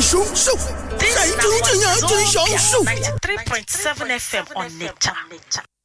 数数，谁主这样最小数？ 3.7 FM on Nature.